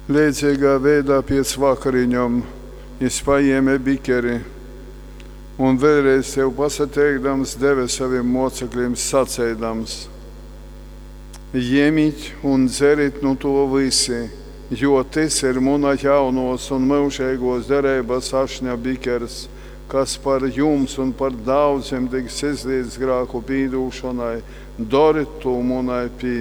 Līdzīgā veidā pēc vakariņām es paņēmu bikeri un vēlreiz tev pasateikdams deva saviem mocekļiem sacēdams: Ņemiet un dzeriet no to visi, jo tas ir mana jaunos un mūžīgos derības ašņa bikers, kas par jums un par daudziem tiks izlietas grēku pīdūšanai. Dariet to manai pieminēšanai.